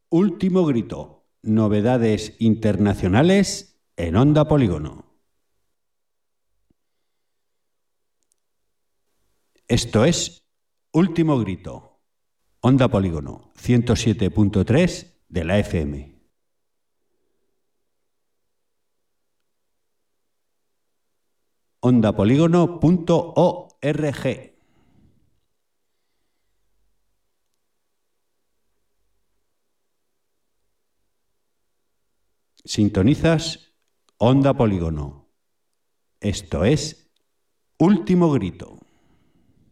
Último grito. Novedades internacionales en Onda Polígono. Esto es Último grito. Onda Polígono 107.3 de la FM. ondapolígono.org. Sintonizas Onda Polígono. Esto es Último grito.